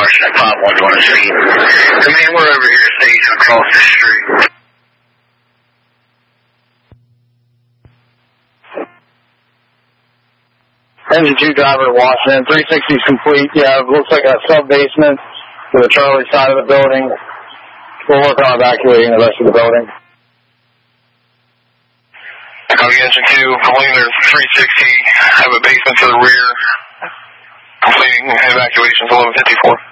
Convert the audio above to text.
watching that 5-1 on the scene. Command, we're over here staging across the street. Engine 2 driver to Washington. 360 is complete. Yeah, it looks like a sub-basement to the Charlie side of the building. We'll work on evacuating the rest of the building. Copy, Engine 2, completing their 360, have a basement to the rear, completing evacuations 1154.